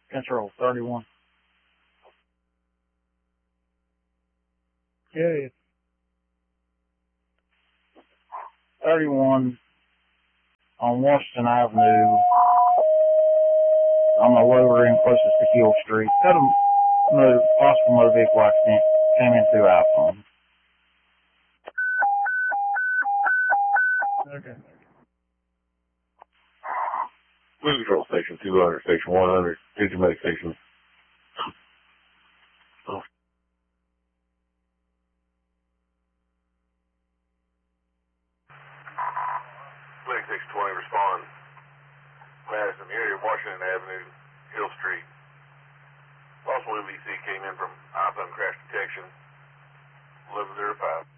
Control 31. Yeah. 31 on Washington Avenue on the lower end closest to Hill Street. Had a possible motor vehicle accident. Came in through iPhone. Okay. Blue Control Station 200, Station 100, get your medication. Oh. Lake 620, respond. Madison area, Washington Avenue, Hill Street. Possible MVC came in from iPhone crash detection. 1105.